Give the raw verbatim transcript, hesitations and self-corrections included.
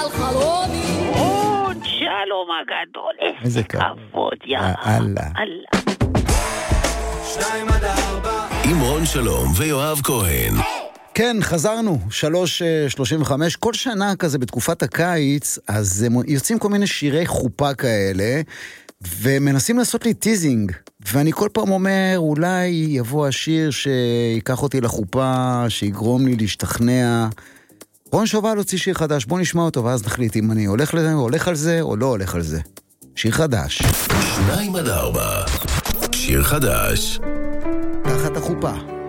עוד שלום הגדול. איזה כבוד, יאללה. שתיים עד ארבע עם רון שלום ויואב כהן. כן, חזרנו, שלוש שלושים וחמש, כל שנה כזה בתקופת הקיץ, אז יוצאים כל מיני שירי חופה כאלה, ומנסים לעשות לי טיזינג, ואני כל פעם אומר, אולי יבוא השיר שיקח אותי לחופה, שיגרום לי להשתכנע. רון שובל הוציא שיר חדש, בוא נשמע אותו, ואז נחליט אם אני הולך לזה, הולך על זה, או לא הולך על זה. שיר חדש. שניים עד ארבע, שיר חדש. תחת החופה.